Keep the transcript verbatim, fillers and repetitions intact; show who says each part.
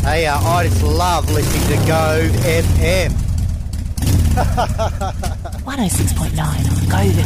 Speaker 1: Hey, uh, I just love listening to Go F M.
Speaker 2: one oh six point nine on Go